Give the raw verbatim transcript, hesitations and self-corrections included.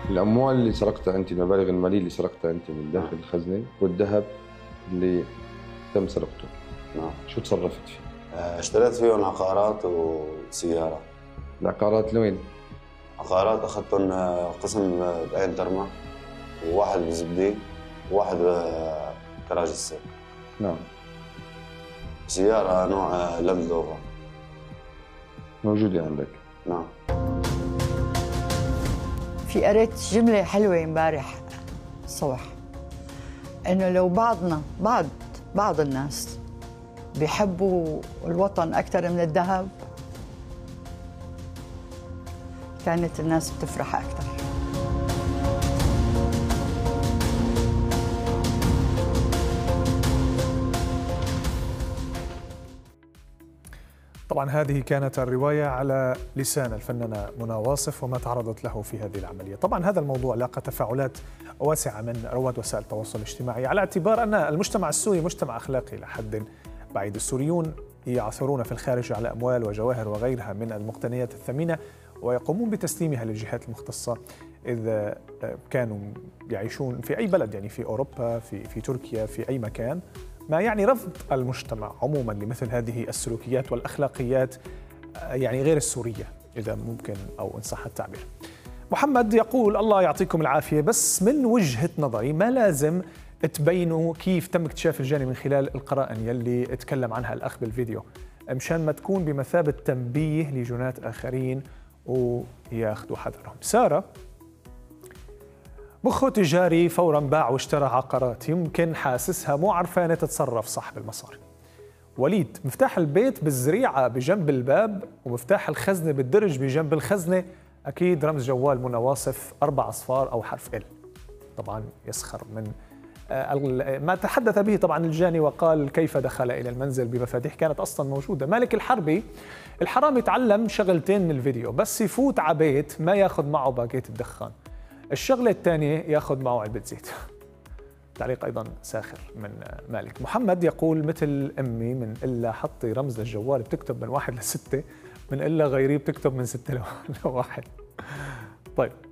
الأموال اللي سرقتها أنت، المبالغ المالية اللي سرقتها أنت من داخل نعم. الخزنة، والذهب اللي تم سرقته، نعم. شو تصرفت فيه؟ آه، اشتريت فيهم عقارات وسيارة. العقارات لوين؟ عقارات أخذتهم آه، قسم آه، بعين ترمى، وواحد بزبدي، وواحد آه، كراج السير. نعم. سيارة نوع آه، لاند روفر. موجودة عندك؟ نعم. في قريت جملة حلوة امبارح الصبح، إنه لو بعضنا بعض بعض الناس بيحبوا الوطن أكثر من الذهب كانت الناس بتفرح أكثر. طبعا هذه كانت الرواية على لسان الفنانة منى واصف وما تعرضت له في هذه العملية. طبعا هذا الموضوع لاقى تفاعلات واسعة من رواد وسائل التواصل الاجتماعي، على اعتبار أن المجتمع السوري مجتمع أخلاقي لحد بعيد. السوريون يعثرون في الخارج على أموال وجواهر وغيرها من المقتنيات الثمينة، ويقومون بتسليمها للجهات المختصة إذا كانوا يعيشون في أي بلد، يعني في أوروبا، في في تركيا، في أي مكان، ما يعني رفض المجتمع عموما لمثل هذه السلوكيات والأخلاقيات، يعني غير السورية إذا ممكن أو إن صح التعبير. محمد يقول الله يعطيكم العافية، بس من وجهة نظري ما لازم تبينوا كيف تم اكتشاف الجاني من خلال القرائن يلي اتكلم عنها الأخ بالفيديو، مشان ما تكون بمثابة تنبيه لجنات آخرين وياخذوا حذرهم. سارة مخه تجاري فورا باع واشترى عقارات، يمكن حاسسها مو عرفانة تتصرف صح بالمصاري. وليد مفتاح البيت بالزريعة بجنب الباب ومفتاح الخزنة بالدرج بجنب الخزنة، أكيد رمز جوال منى واصف أربع أصفار أو حرف ال. طبعا يسخر من ما تحدث به طبعا الجاني وقال كيف دخل إلى المنزل بمفاتيح كانت أصلا موجودة. مالك الحربي الحرامي تعلم شغلتين من الفيديو، بس يفوت على بيت ما ياخذ معه باكيت الدخان، الشغلة الثانية ياخذ معه علبة زيت. تعليق أيضا ساخر من مالك. محمد يقول مثل أمي، من إلا حطي رمز للجوال بتكتب من واحد لستة، من إلا غيري بتكتب من ستة لواحد. طيب